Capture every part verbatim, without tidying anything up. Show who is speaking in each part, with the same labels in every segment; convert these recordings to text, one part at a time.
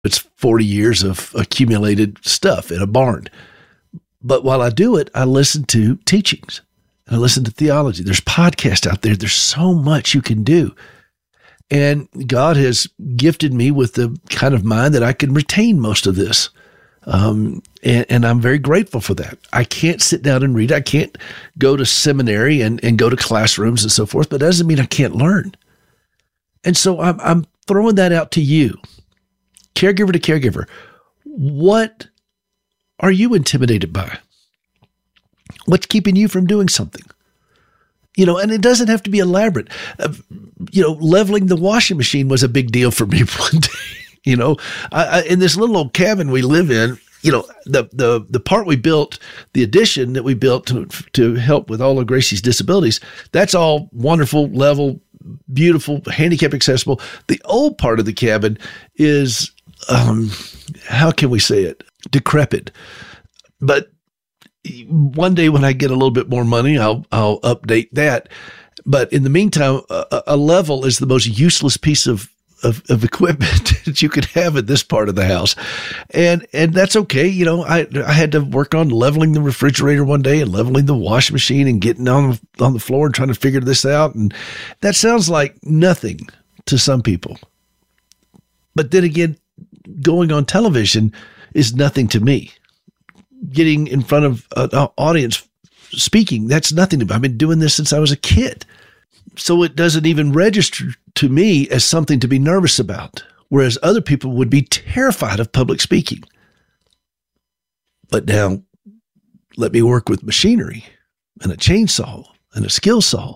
Speaker 1: It's forty years of accumulated stuff in a barn. But while I do it, I listen to teachings and I listen to theology. There's podcasts out there. There's so much you can do. And God has gifted me with the kind of mind that I can retain most of this. Um, and, and I'm very grateful for that. I can't sit down and read. I can't go to seminary and, and go to classrooms and so forth, but that doesn't mean I can't learn. And so I'm, I'm throwing that out to you, caregiver to caregiver. What are you intimidated by? What's keeping you from doing something? You know, and it doesn't have to be elaborate. Uh, you know, leveling the washing machine was a big deal for me one day. You know, I, I, in this little old cabin we live in, you know, the the the part we built, the addition that we built to to help with all of Gracie's disabilities, that's all wonderful, level, beautiful, handicap accessible. The old part of the cabin is, um, how can we say it, decrepit. But one day when I get a little bit more money, I'll I'll update that. But in the meantime, a, a level is the most useless piece of Of, of equipment that you could have at this part of the house. And and that's okay. You know, I I had to work on leveling the refrigerator one day and leveling the washing machine and getting on, on the floor and trying to figure this out. And that sounds like nothing to some people. But then again, going on television is nothing to me. Getting in front of an audience speaking, that's nothing to me. I've been doing this since I was a kid. So it doesn't even register to me as something to be nervous about, whereas other people would be terrified of public speaking. But now, let me work with machinery and a chainsaw and a skill saw.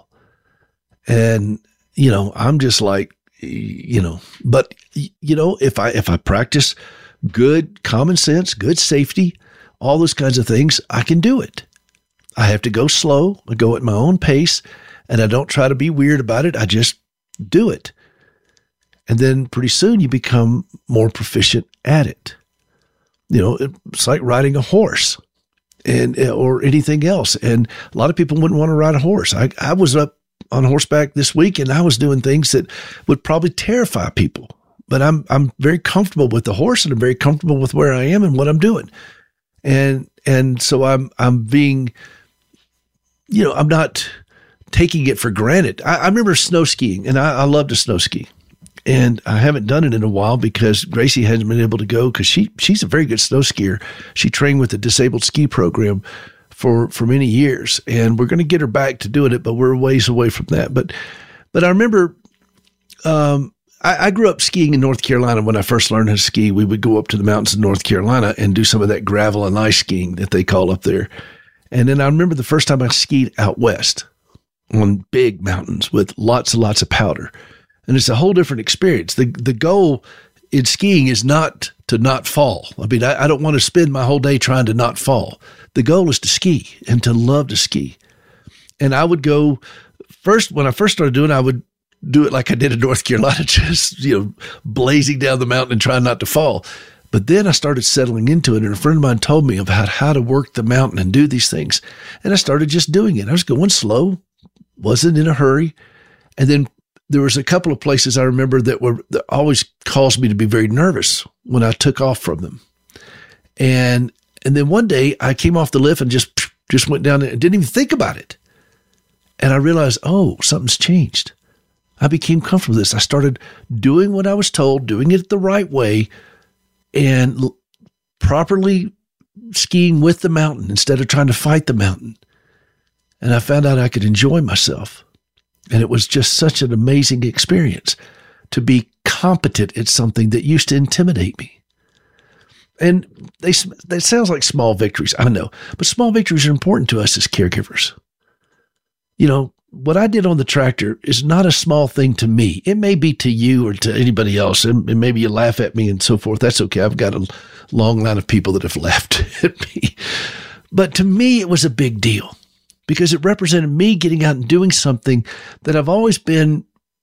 Speaker 1: And, you know, I'm just like, you know, but, you know, if I, if I practice good common sense, good safety, all those kinds of things, I can do it. I have to go slow. I go at my own pace. And I don't try to be weird about it. I just do it. And then pretty soon you become more proficient at it. You know, it's like riding a horse and or anything else. And a lot of people wouldn't want to ride a horse. I, I was up on horseback this week and I was doing things that would probably terrify people. But I'm I'm very comfortable with the horse and I'm very comfortable with where I am and what I'm doing. And and so I'm I'm being, you know, I'm not taking it for granted. I, I remember snow skiing, and I, I love to snow ski. And I haven't done it in a while because Gracie hasn't been able to go because she she's a very good snow skier. She trained with the disabled ski program for, for many years, and we're going to get her back to doing it, but we're a ways away from that. But but I remember um, I, I grew up skiing in North Carolina. When I first learned how to ski, we would go up to the mountains in North Carolina and do some of that gravel and ice skiing that they call up there. And then I remember the first time I skied out west on big mountains with lots and lots of powder. And it's a whole different experience. The the goal in skiing is not to not fall. I mean, I, I don't want to spend my whole day trying to not fall. The goal is to ski and to love to ski. And I would go first, when I first started doing it, I would do it like I did in North Carolina, just, you know, blazing down the mountain and trying not to fall. But then I started settling into it, and a friend of mine told me about how to work the mountain and do these things. And I started just doing it. I was going slow, wasn't in a hurry. And then there was a couple of places I remember that were that always caused me to be very nervous when I took off from them. And and then one day I came off the lift and just just went down and didn't even think about it. And I realized, oh, something's changed. I became comfortable with this. I started doing what I was told, doing it the right way, and l- properly skiing with the mountain instead of trying to fight the mountain. And I found out I could enjoy myself. And it was just such an amazing experience to be competent at something that used to intimidate me. And they, that sounds like small victories. I know, but small victories are important to us as caregivers. You know, what I did on the tractor is not a small thing to me. It may be to you or to anybody else, and, and maybe you laugh at me and so forth. That's okay. I've got a long line of people that have laughed at me. But to me, it was a big deal because it represented me getting out and doing something that I've always been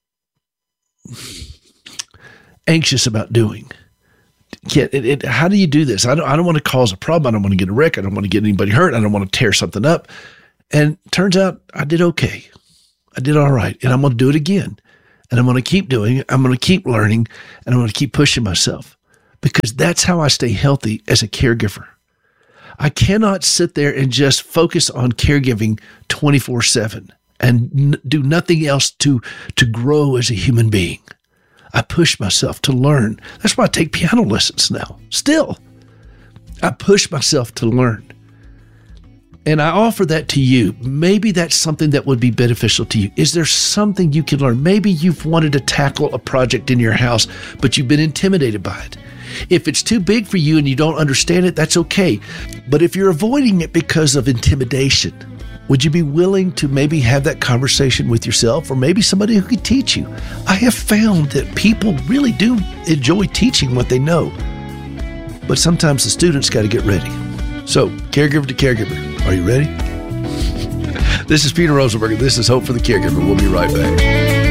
Speaker 1: anxious about doing. It, it, how do you do this? I don't, I don't want to cause a problem. I don't want to get a wreck. I don't want to get anybody hurt. I don't want to tear something up. And turns out I did okay. I did all right. And I'm going to do it again. And I'm going to keep doing it. I'm going to keep learning. And I'm going to keep pushing myself because that's how I stay healthy as a caregiver. I cannot sit there and just focus on caregiving twenty-four seven and n- do nothing else to, to grow as a human being. I push myself to learn. That's why I take piano lessons now. Still, I push myself to learn. And I offer that to you. Maybe that's something that would be beneficial to you. Is there something you can learn? Maybe you've wanted to tackle a project in your house, but you've been intimidated by it. If it's too big for you and you don't understand it, that's okay. But if you're avoiding it because of intimidation, would you be willing to maybe have that conversation with yourself or maybe somebody who could teach you? I have found that people really do enjoy teaching what they know. But sometimes the students got to get ready. So, caregiver to caregiver, are you ready? This is Peter Rosenberger. This is Hope for the Caregiver. We'll be right back.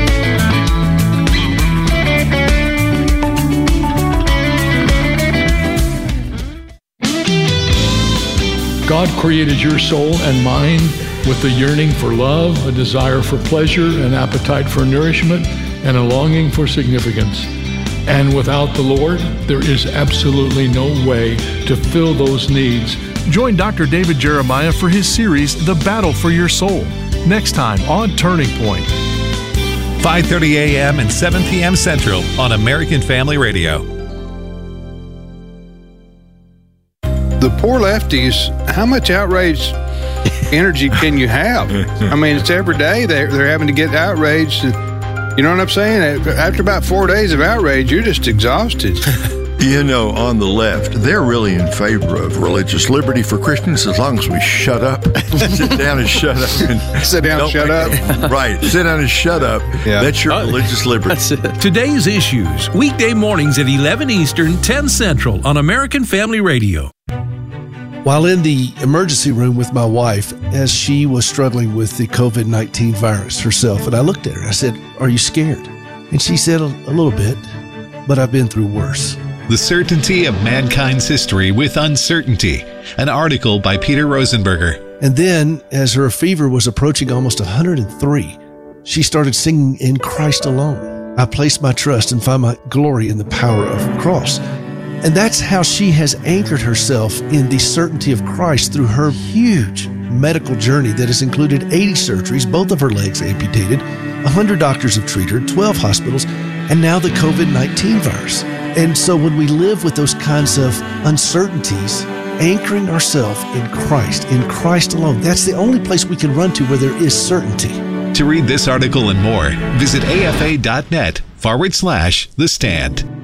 Speaker 2: God created your soul and mind with a yearning for love, a desire for pleasure, an appetite for nourishment, and a longing for significance. And without the Lord, there is absolutely no way to fill those needs.
Speaker 3: Join Doctor David Jeremiah for his series, The Battle for Your Soul, next time on Turning Point.
Speaker 4: five thirty a.m. and seven p.m. Central on American Family Radio.
Speaker 5: The poor lefties, how much outrage energy can you have? I mean, it's every day they're, they're having to get outraged. And, you know what I'm saying? After about four days of outrage, you're just exhausted.
Speaker 6: You know, on the left, they're really in favor of religious liberty for Christians as long as we shut up. Sit down and shut up. And
Speaker 5: sit down and shut up.
Speaker 6: It. Right. Sit down and shut up. Yeah. That's your uh, religious liberty.
Speaker 7: That's it. Today's Issues, weekday mornings at eleven Eastern, ten Central on American Family Radio.
Speaker 1: While in the emergency room with my wife, as she was struggling with the covid nineteen virus herself, and I looked at her, I said, "Are you scared?" And she said, a, a little bit, but I've been through worse.
Speaker 4: The Certainty of Mankind's History with Uncertainty, an article by Peter Rosenberger.
Speaker 1: And then, as her fever was approaching almost one hundred three, she started singing In Christ Alone. I place my trust and find my glory in the power of the cross. And that's how she has anchored herself in the certainty of Christ through her huge medical journey that has included eighty surgeries, both of her legs amputated, one hundred doctors have treated her, twelve hospitals, and now the covid nineteen virus. And so when we live with those kinds of uncertainties, anchoring ourselves in Christ, in Christ alone, that's the only place we can run to where there is certainty.
Speaker 4: To read this article and more, visit afa.net forward slash The Stand.